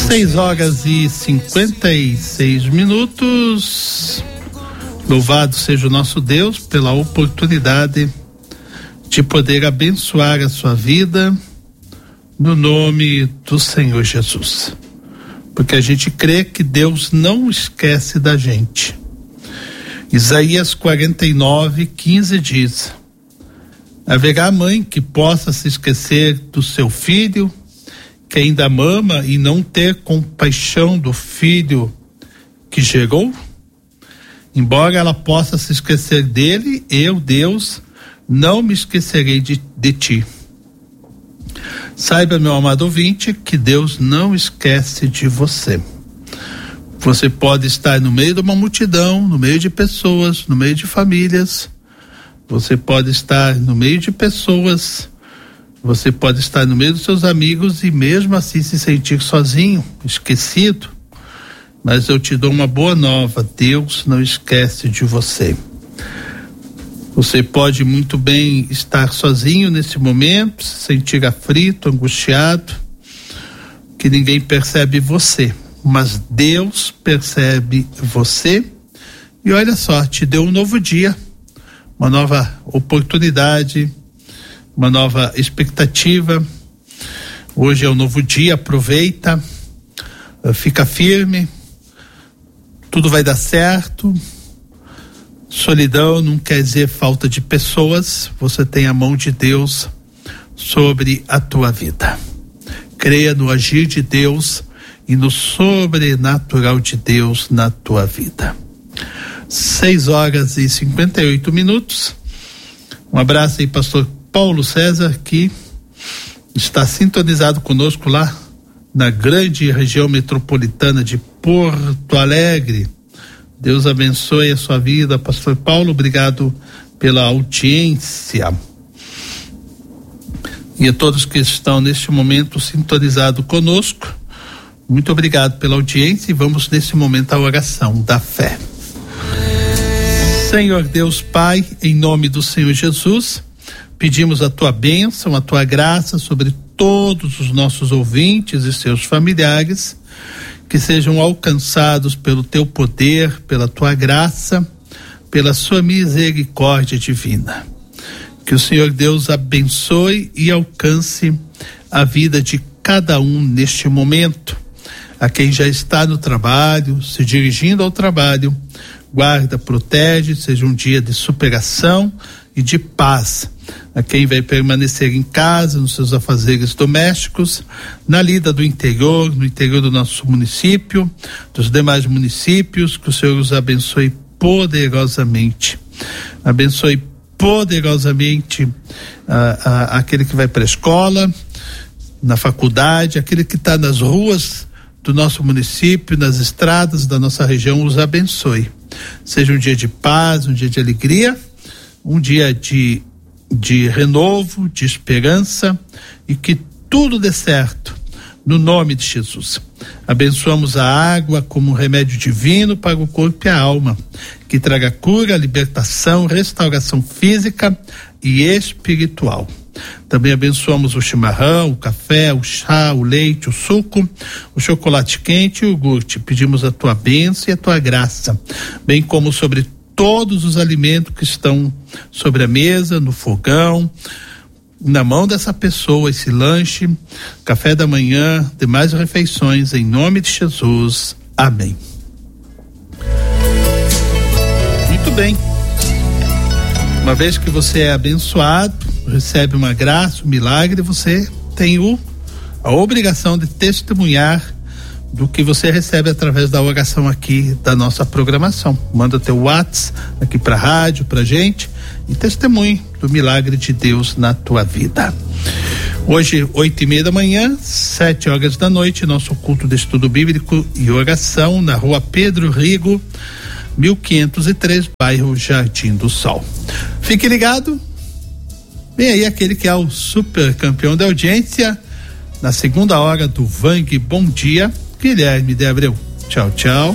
6h56. Louvado seja o nosso Deus pela oportunidade de poder abençoar a sua vida no nome do Senhor Jesus. Porque a gente crê que Deus não esquece da gente. Isaías 49:15 diz: haverá mãe que possa se esquecer do seu filho, que ainda mama, e não ter compaixão do filho que gerou? Embora ela possa se esquecer dele, eu, Deus, não me esquecerei de ti. Saiba, meu amado ouvinte, que Deus não esquece de você. Você pode estar no meio de uma multidão, no meio de pessoas, no meio de famílias. Você pode estar no meio de pessoas, você pode estar no meio dos seus amigos e mesmo assim se sentir sozinho, esquecido. Mas eu te dou uma boa nova: Deus não esquece de você. Você pode muito bem estar sozinho nesse momento, se sentir aflito, angustiado, que ninguém percebe você, mas Deus percebe você. E olha só, te deu um novo dia, uma nova oportunidade, uma nova expectativa. Hoje é um novo dia, aproveita, fica firme, tudo vai dar certo. Solidão não quer dizer falta de pessoas, você tem a mão de Deus sobre a tua vida. Creia no agir de Deus e no sobrenatural de Deus na tua vida. 6h58. Um abraço aí, pastor Paulo César, que está sintonizado conosco lá na grande região metropolitana de Porto Alegre. Deus abençoe a sua vida, pastor Paulo, obrigado pela audiência. E a todos que estão neste momento sintonizados conosco, muito obrigado pela audiência, e vamos nesse momento à oração da fé. Senhor Deus Pai, em nome do Senhor Jesus, pedimos a tua bênção, a tua graça sobre todos os nossos ouvintes e seus familiares, que sejam alcançados pelo teu poder, pela tua graça, pela sua misericórdia divina. Que o Senhor Deus abençoe e alcance a vida de cada um neste momento. A quem já está no trabalho, se dirigindo ao trabalho, guarda, protege, seja um dia de superação e de paz. A quem vai permanecer em casa, nos seus afazeres domésticos, na lida do interior, no interior do nosso município, dos demais municípios, que o Senhor os abençoe poderosamente. Abençoe poderosamente aquele que vai para a escola, na faculdade, aquele que está nas ruas do nosso município, nas estradas da nossa região, os abençoe. Seja um dia de paz, um dia de alegria, um dia de renovo, de esperança, e que tudo dê certo no nome de Jesus. Abençoamos a água como um remédio divino para o corpo e a alma, que traga cura, libertação, restauração física e espiritual. Também abençoamos o chimarrão, o café, o chá, o leite, o suco, o chocolate quente e o iogurte. Pedimos a tua bênção e a tua graça, bem como sobre todos os alimentos que estão sobre a mesa, no fogão, na mão dessa pessoa, esse lanche, café da manhã, demais refeições, em nome de Jesus. Amém. Muito bem. Uma vez que você é abençoado, recebe uma graça, um milagre, você tem a obrigação de testemunhar do que você recebe através da oração aqui da nossa programação. Manda teu WhatsApp aqui pra rádio, pra gente, e testemunhe do milagre de Deus na tua vida. Hoje, 8:30 da manhã, 7h da noite, nosso culto de estudo bíblico e oração na rua Pedro Rigo, 1503, bairro Jardim do Sol. Fique ligado. Vem aí aquele que é o super campeão da audiência, na segunda hora do Vang Bom Dia, Guilherme de Abreu. Tchau, tchau.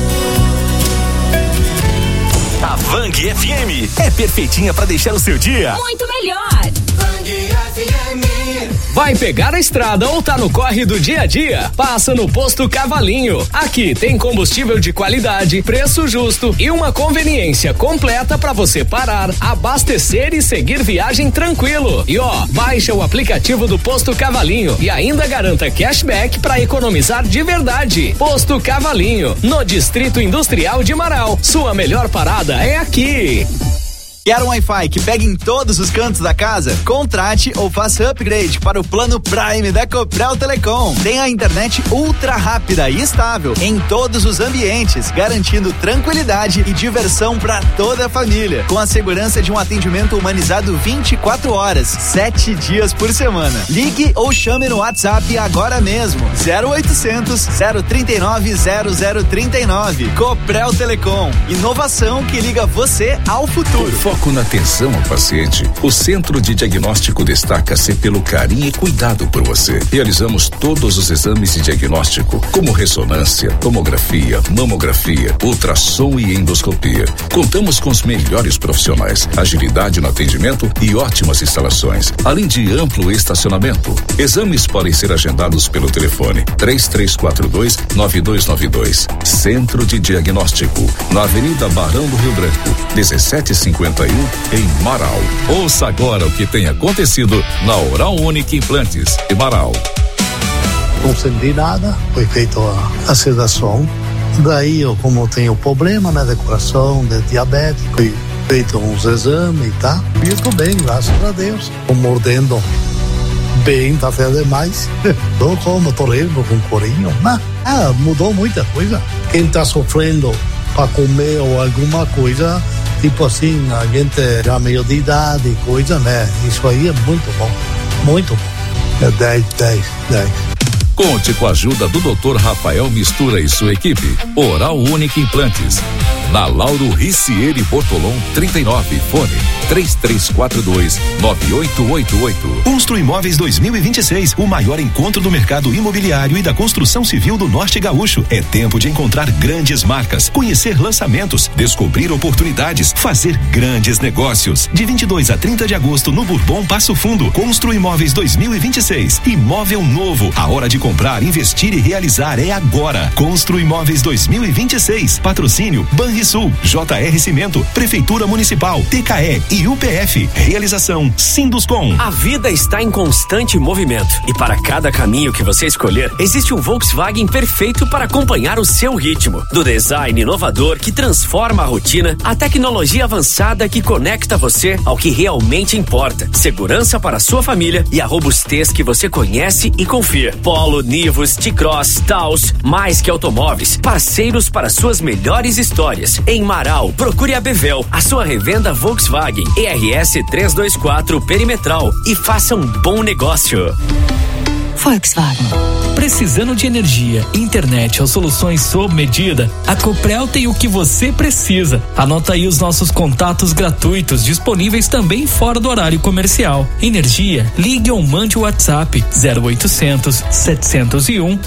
A Vang FM é perfeitinha para deixar o seu dia muito melhor. Vang FM. Vai pegar a estrada ou tá no corre do dia a dia? Passa no Posto Cavalinho. Aqui tem combustível de qualidade, preço justo e uma conveniência completa para você parar, abastecer e seguir viagem tranquilo. E baixa o aplicativo do Posto Cavalinho e ainda garanta cashback para economizar de verdade. Posto Cavalinho, no Distrito Industrial de Marau. Sua melhor parada é aqui. Quer um Wi-Fi que pegue em todos os cantos da casa? Contrate ou faça upgrade para o plano Prime da Coprel Telecom. Tem a internet ultra rápida e estável em todos os ambientes, garantindo tranquilidade e diversão para toda a família, com a segurança de um atendimento humanizado 24 horas, 7 dias por semana. Ligue ou chame no WhatsApp agora mesmo. 0800 039 0039. Coprel Telecom. Inovação que liga você ao futuro. Foco na atenção ao paciente, o Centro de Diagnóstico destaca-se pelo carinho e cuidado por você. Realizamos todos os exames de diagnóstico, como ressonância, tomografia, mamografia, ultrassom e endoscopia. Contamos com os melhores profissionais, agilidade no atendimento e ótimas instalações, além de amplo estacionamento. Exames podem ser agendados pelo telefone 3342-9292. Centro de Diagnóstico, na Avenida Barão do Rio Branco, 1751, em Marau. Ouça agora o que tem acontecido na Oral Unique Implantes de Marau. Não senti nada, foi feita a sedação. Daí eu, como tenho problema, né, de coração, de diabetes, foi feito uns exames e tá. E eu tô bem, graças a Deus. Tô mordendo bem, tá feio demais. Tô lendo com corinho, mas mudou muita coisa. Quem tá sofrendo para comer ou alguma coisa, tipo assim, a gente já meio de idade e coisa, né? Isso aí é muito bom, muito bom. É 10. Conte com a ajuda do Dr. Rafael Mistura e sua equipe. Oral Unique Implantes, na Lauro Ricieri Bortolom 39, fone 3342-9888. Constru Imóveis 2026, o maior encontro do mercado imobiliário e da construção civil do Norte Gaúcho. É tempo de encontrar grandes marcas, conhecer lançamentos, descobrir oportunidades, fazer grandes negócios. De 22 a 30 de agosto no Bourbon Passo Fundo. Constru Imóveis 2026, imóvel novo. A hora de comprar, investir e realizar é agora. Constru Imóveis 2026, patrocínio Banrisul, JR Cimento, Prefeitura Municipal, TKE e UPF. Realização Sinduscom. A vida está em constante movimento e para cada caminho que você escolher, existe um Volkswagen perfeito para acompanhar o seu ritmo. Do design inovador que transforma a rotina, à tecnologia avançada que conecta você ao que realmente importa. Segurança para a sua família e a robustez que você conhece e confia. Polo, Nivus, T-Cross, Taos, mais que automóveis, parceiros para suas melhores histórias. Em Marau, procure a Bevel, a sua revenda Volkswagen, ERS 324 Perimetral, e faça um bom negócio. Volkswagen. Precisando de energia, internet ou soluções sob medida? A Coprel tem o que você precisa. Anota aí os nossos contatos gratuitos, disponíveis também fora do horário comercial. Energia, ligue ou mande o WhatsApp 0800 701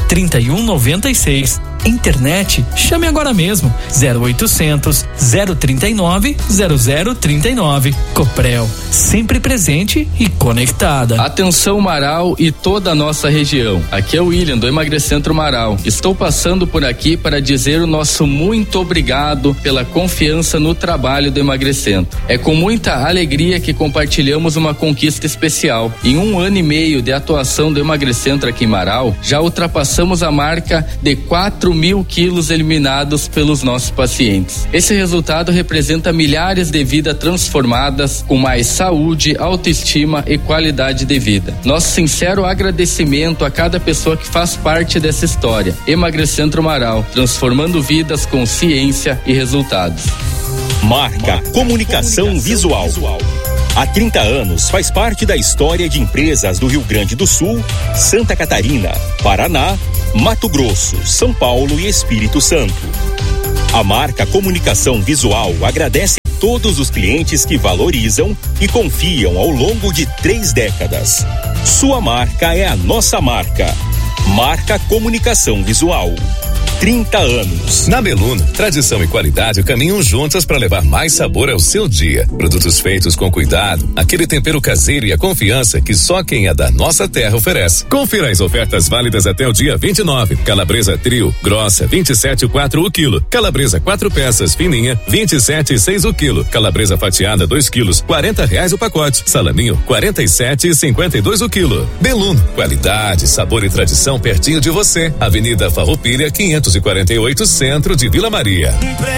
3196. Internet, chame agora mesmo 0800 039 0039. Coprel, sempre presente e conectada. Atenção Marau e toda a nossa região. Aqui é o William do Emagrecentro Marau. Estou passando por aqui para dizer o nosso muito obrigado pela confiança no trabalho do Emagrecentro. É com muita alegria que compartilhamos uma conquista especial. Em 1 ano e meio de atuação do Emagrecentro aqui em Marau, já ultrapassamos a marca de 4.000 quilos eliminados pelos nossos pacientes. Esse resultado representa milhares de vidas transformadas com mais saúde, autoestima e qualidade de vida. Nosso sincero agradecimento a cada pessoa que faz parte dessa história. Emagrecentro Marau, transformando vidas com ciência e resultados. Marca Comunicação Visual. Há 30 anos faz parte da história de empresas do Rio Grande do Sul, Santa Catarina, Paraná, Mato Grosso, São Paulo e Espírito Santo. A marca Comunicação Visual agradece a todos os clientes que valorizam e confiam ao longo de 3 décadas. Sua marca é a nossa marca. Marca Comunicação Visual. 30 anos. Na Beluno, tradição e qualidade caminham juntas para levar mais sabor ao seu dia. Produtos feitos com cuidado, aquele tempero caseiro e a confiança que só quem é da nossa terra oferece. Confira as ofertas válidas até o dia 29. Calabresa trio, grossa, 27,4 o quilo. Calabresa 4 peças, fininha, 27,6 o quilo. Calabresa fatiada 2 quilos, R$40 o pacote. Salaminho, 47,52 o quilo. Beluno, qualidade, sabor e tradição pertinho de você. Avenida Farroupilha, 548, centro de Vila Maria.